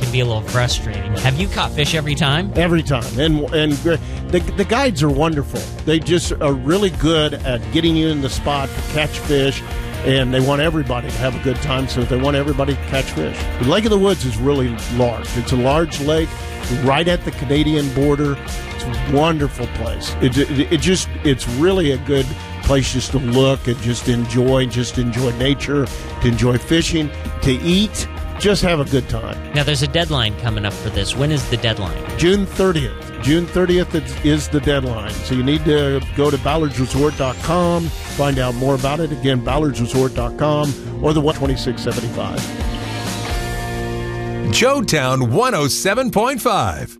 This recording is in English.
can be a little frustrating. Have you caught fish every time? Every time. And the guides are wonderful. They just are really good at getting you in the spot to catch fish, and they want everybody to have a good time, so they want everybody to catch fish. The Lake of the Woods is really large. It's a large lake right at the Canadian border. It's a wonderful place. It's really a good place just to look and just enjoy nature, to enjoy fishing, to eat, just have a good time. Now, there's a deadline coming up for this. When is the deadline? June 30th. June 30th is the deadline. So you need to go to ballardsresort.com, find out more about it. Again, ballardsresort.com or the 12675. Joetown 107.5.